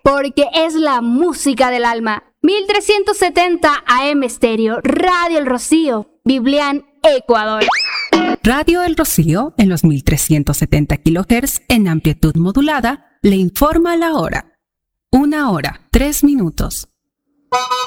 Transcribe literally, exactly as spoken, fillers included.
Porque es la música del alma. mil trescientos setenta A M Estéreo, Radio El Rocío, Biblián, Ecuador. Radio El Rocío, en los mil trescientos setenta kilohertz en amplitud modulada, le informa la hora. Una hora, tres minutos.